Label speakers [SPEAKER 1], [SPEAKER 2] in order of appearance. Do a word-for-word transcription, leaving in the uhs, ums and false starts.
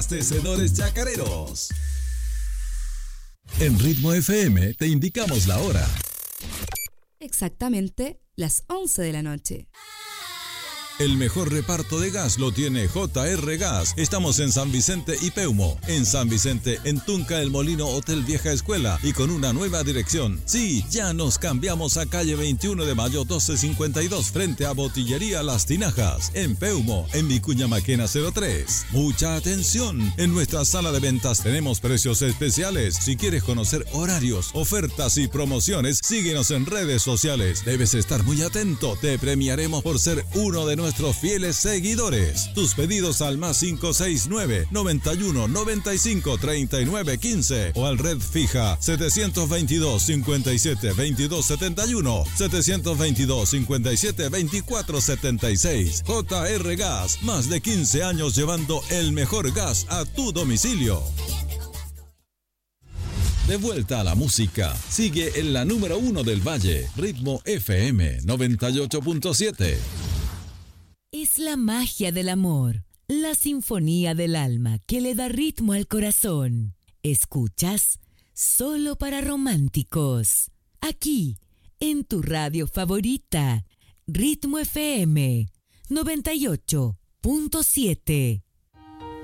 [SPEAKER 1] Abastecedores chacareros. En Ritmo F M te indicamos la hora.
[SPEAKER 2] Exactamente las once de la noche.
[SPEAKER 1] El mejor reparto de gas lo tiene J R Gas. Estamos en San Vicente y Peumo. En San Vicente, en Tunca El Molino, Hotel Vieja Escuela, y con una nueva dirección. Sí, ya nos cambiamos a calle veintiuno de mayo doce cincuenta y dos, frente a Botillería Las Tinajas. En Peumo, en Vicuña Maquena cero tres. Mucha atención. En nuestra sala de ventas tenemos precios especiales. Si quieres conocer horarios, ofertas y promociones, síguenos en redes sociales. Debes estar muy atento. Te premiaremos por ser uno de nuestros fieles seguidores. Tus pedidos al más cinco seis nueve, noventa y uno, noventa y cinco, treinta y nueve, quince o al red fija setecientos veintidós, cincuenta y siete, veintidós setenta y uno, setecientos veintidós, cincuenta y siete, veinticuatro setenta y seis. J R Gas, más de quince años llevando el mejor gas a tu domicilio. De vuelta a la música, sigue en la número uno del Valle, Ritmo F M noventa y ocho punto siete.
[SPEAKER 3] Es la magia del amor, la sinfonía del alma que le da ritmo al corazón. Escuchas Solo para Románticos, aquí, en tu radio favorita, Ritmo F M noventa y ocho punto siete.